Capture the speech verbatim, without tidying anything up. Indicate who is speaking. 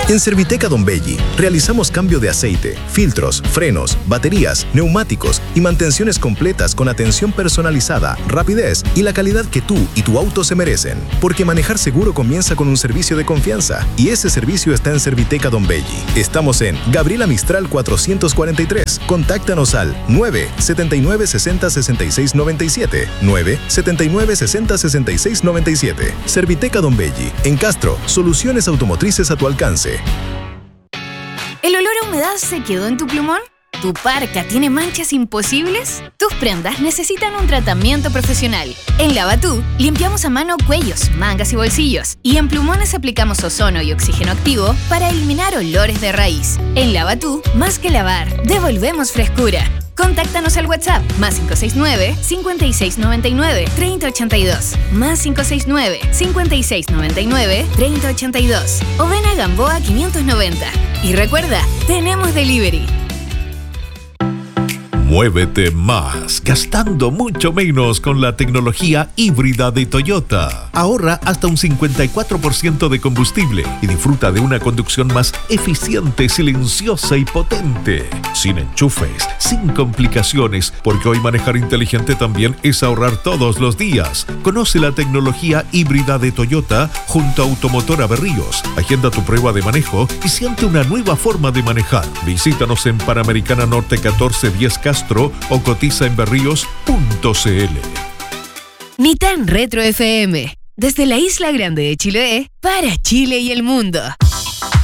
Speaker 1: En Serviteca Don Belli realizamos cambio de aceite, filtros, frenos, baterías, neumáticos y mantenciones completas con atención personalizada, rapidez y la calidad que tú y tu auto se merecen. Porque manejar seguro comienza con un servicio de confianza y ese servicio está en Serviteca Don Belli. Estamos en Gabriela Mistral cuatrocientos cuarenta y tres. Contáctanos al nueve setenta y nueve sesenta sesenta y seis noventa y siete, nueve setenta y nueve sesenta sesenta y seis noventa y siete. Serviteca Don Belli, en Castro, soluciones automotrices a tu alcance.
Speaker 2: ¿El olor a humedad se quedó en tu plumón? ¿Tu parca tiene manchas imposibles? Tus prendas necesitan un tratamiento profesional. En Lavatú limpiamos a mano cuellos, mangas y bolsillos. Y en plumones aplicamos ozono y oxígeno activo para eliminar olores de raíz. En Lavatú, más que lavar, devolvemos frescura. Contáctanos al WhatsApp más cinco seis nueve, cinco seis nueve nueve, tres cero ocho dos, más cinco seis nueve, cinco seis nueve nueve, tres cero ocho dos o ven a Gamboa quinientos noventa. Y recuerda, tenemos delivery.
Speaker 3: Muévete más, gastando mucho menos con la tecnología híbrida de Toyota. Ahorra hasta un cincuenta y cuatro por ciento de combustible y disfruta de una conducción más eficiente, silenciosa y potente. Sin enchufes, sin complicaciones, porque hoy manejar inteligente también es ahorrar todos los días. Conoce la tecnología híbrida de Toyota junto a Automotora Berríos. Agenda tu prueba de manejo y siente una nueva forma de manejar. Visítanos en Panamericana Norte catorce diez Castro o cotiza en berríos punto c l.
Speaker 2: Ni tan Retro F M. Desde la Isla Grande de Chiloé, para Chile y el mundo.